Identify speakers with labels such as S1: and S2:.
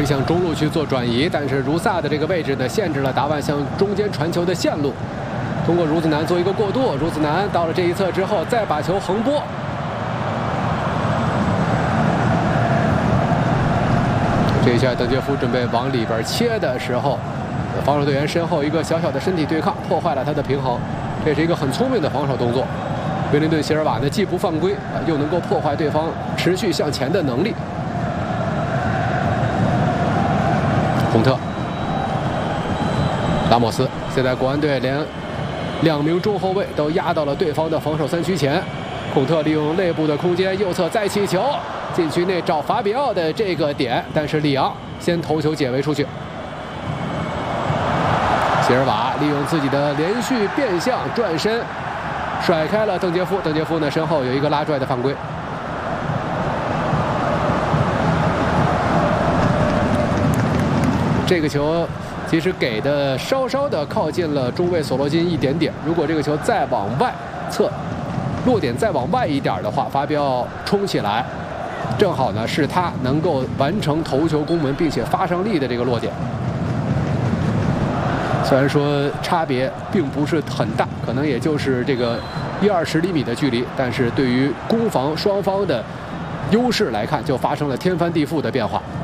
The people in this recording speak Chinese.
S1: 以向中路去做转移，但是茹萨的这个位置呢，限制了达万向中间传球的线路。通过孺子男做一个过渡，孺子男到了这一侧之后，再把球横拨。这一下邓杰夫准备往里边切的时候，防守队员身后一个小小的身体对抗，破坏了他的平衡。这是一个很聪明的防守动作。威灵顿席尔瓦呢，既不犯规又能够破坏对方持续向前的能力。孔特、拉莫斯，现在国安队连2名中后卫都压到了对方的防守3区前。孔特利用内部的空间，右侧再起球，禁区内找法比奥的这个点，但是里昂先头球解围出去。席尔瓦利用自己的连续变向转身，甩开了邓杰夫。邓杰夫呢身后有一个拉拽的犯规。这个球其实给的稍稍的靠近了中卫索罗金一点点。如果这个球再往外侧，落点再往外一点的话，法比奥冲起来，正好呢是他能够完成头球攻门并且发上力的这个落点。虽然说差别并不是很大，可能也就是这个10-20厘米的距离，但是对于攻防双方的优势来看，就发生了天翻地覆的变化。